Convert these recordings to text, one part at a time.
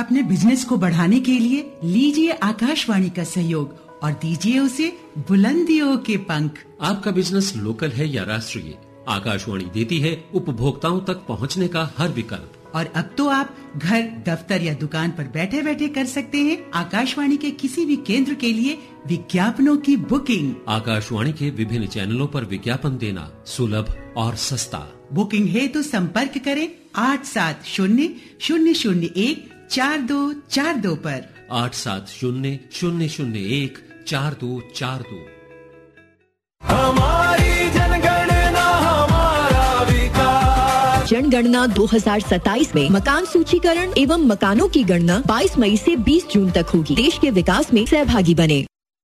अपने बिजनेस को बढ़ाने के लिए लीजिए आकाशवाणी का सहयोग और दीजिए उसे बुलंदियों के पंख। आपका बिजनेस लोकल है या राष्ट्रीय, आकाशवाणी देती है उपभोक्ताओं तक पहुंचने का हर विकल्प। और अब तो आप घर, दफ्तर या दुकान पर बैठे बैठे कर सकते हैं आकाशवाणी के किसी भी केंद्र के लिए विज्ञापनों की बुकिंग। आकाशवाणी के विभिन्न चैनलों पर विज्ञापन देना सुलभ और सस्ता। बुकिंग है तो संपर्क करें 8700014242 पर। 8700014242। हमारी जनगणना हमारा विकास। जनगणना 2027 में मकान सूचीकरण एवं मकानों की गणना 22 मई से 20 जून तक होगी। देश के विकास में सहभागी बने।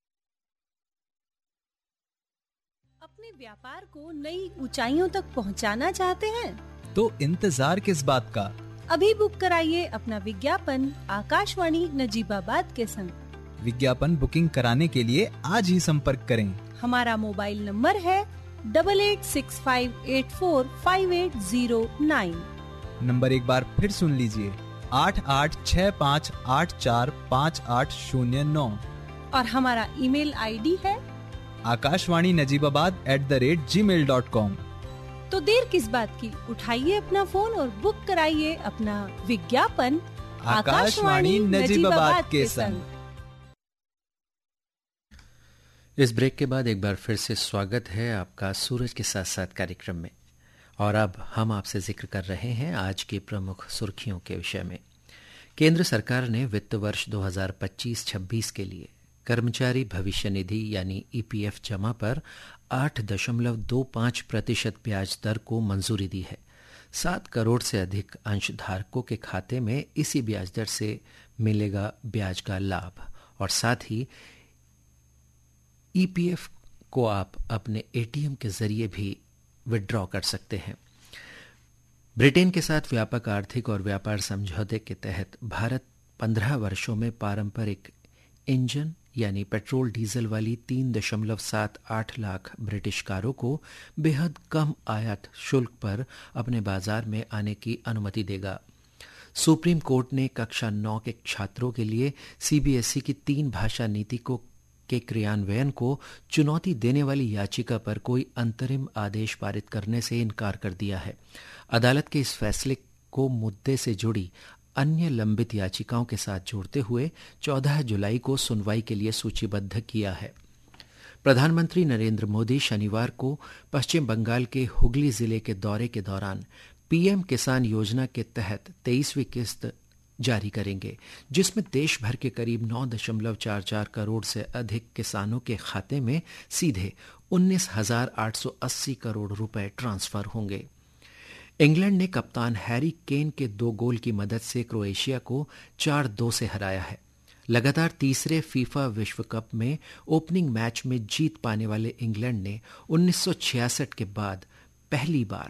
अपने व्यापार को नई ऊंचाइयों तक पहुंचाना चाहते हैं तो इंतजार किस बात का? अभी बुक कराइए अपना विज्ञापन आकाशवाणी नजीबाबाद के संग। विज्ञापन बुकिंग कराने के लिए आज ही संपर्क करें। हमारा मोबाइल नंबर है 8865845809। नंबर एक बार फिर सुन लीजिए, 8865845809। और हमारा ईमेल आईडी है akashwani.najibabad@gmail.com। तो देर किस बात की, उठाइए अपना फोन और बुक कराइए अपना विज्ञापन आकाशवाणी नजीबाबाद के संग। इस ब्रेक के बाद एक बार फिर से स्वागत है आपका सूरज के साथ साथ कार्यक्रम में। और अब हम आपसे जिक्र कर रहे हैं आज की प्रमुख सुर्खियों के विषय में। केंद्र सरकार ने वित्त वर्ष 2025-26 के लिए कर्मचारी भविष्य निधि यानी ईपीएफ जमा पर 8.25% ब्याज दर को मंजूरी दी है। 7 करोड़ से अधिक अंशधारकों के खाते में इसी ब्याज दर से मिलेगा ब्याज का लाभ। और साथ ही ईपीएफ को आप अपने एटीएम के जरिए भी विड्रॉ कर सकते हैं। ब्रिटेन के साथ व्यापक आर्थिक और व्यापार समझौते के तहत भारत 15 वर्षों में पारंपरिक इंजन यानी पेट्रोल डीजल वाली 3.78 लाख ब्रिटिश कारों को बेहद कम आयात शुल्क पर अपने बाजार में आने की अनुमति देगा। सुप्रीम कोर्ट ने कक्षा 9 के छात्रों के लिए सीबीएसई की 3 भाषा नीति के क्रियान्वयन को चुनौती देने वाली याचिका पर कोई अंतरिम आदेश पारित करने से इनकार कर दिया है। अदालत के इस फैसले को मुद्दे से जुड़ी अन्य लंबित याचिकाओं के साथ जोड़ते हुए 14 जुलाई को सुनवाई के लिए सूचीबद्ध किया है। प्रधानमंत्री नरेंद्र मोदी शनिवार को पश्चिम बंगाल के हुगली जिले के दौरे के दौरान पीएम किसान योजना के तहत 23वीं किस्त जारी करेंगे, जिसमें देश भर के करीब 9.44 करोड़ से अधिक किसानों के खाते में सीधे 19,880 करोड़ रुपए ट्रांसफर होंगे। इंग्लैंड ने कप्तान हैरी केन के 2 गोल की मदद से क्रोएशिया को 4-2 से हराया है। लगातार तीसरे फीफा विश्व कप में ओपनिंग मैच में जीत पाने वाले इंग्लैंड ने 1966 के बाद पहली बार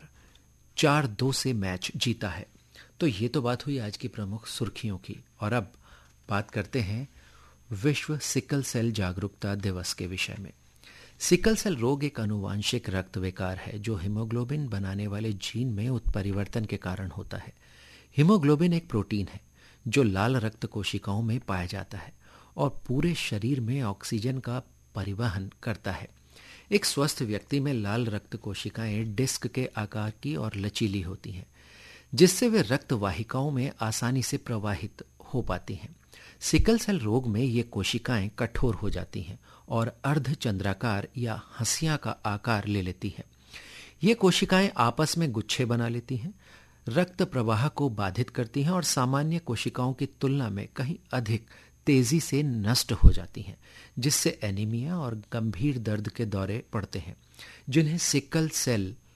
4-2 से मैच जीता है। तो ये तो बात हुई आज की प्रमुख सुर्खियों की। और अब बात करते हैं विश्व सिकल सेल जागरूकता दिवस के विषय में। सिकल सेल रोग एक आनुवांशिक रक्त विकार है जो हीमोग्लोबिन बनाने वाले जीन में उत्परिवर्तन के कारण होता है। हीमोग्लोबिन एक प्रोटीन है जो लाल रक्त कोशिकाओं में पाया जाता है और पूरे शरीर में ऑक्सीजन का परिवहन करता है। एक स्वस्थ व्यक्ति में लाल रक्त कोशिकाएं डिस्क के आकार की और लचीली होती हैं, जिससे वे रक्त वाहिकाओं में आसानी से प्रवाहित हो पाती हैं। सिकल सेल रोग में ये कोशिकाएं कठोर हो जाती हैं और अर्धचंद्राकार या हंसिया का आकार ले लेती हैं। ये कोशिकाएं आपस में गुच्छे बना लेती हैं, रक्त प्रवाह को बाधित करती हैं और सामान्य कोशिकाओं की तुलना में कहीं अधिक तेजी से नष्ट हो जाती हैं, जिससे एनीमिया और गंभीर दर्द के दौरे पड़ते हैं, जिन्हें सिकल सेल